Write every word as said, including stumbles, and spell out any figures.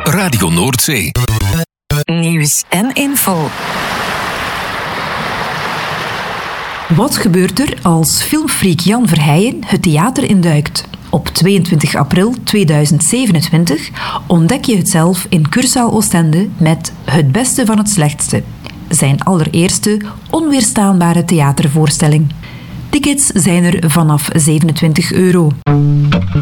Radio Noordzee. Nieuws en info. Wat gebeurt er als filmfreak Jan Verheijen het theater induikt? Op tweeëntwintig april tweeduizend zevenentwintig ontdek je het zelf in Cursaal Oostende met Het Beste van het Slechtste. Zijn allereerste onweerstaanbare theatervoorstelling. Tickets zijn er vanaf zevenentwintig euro.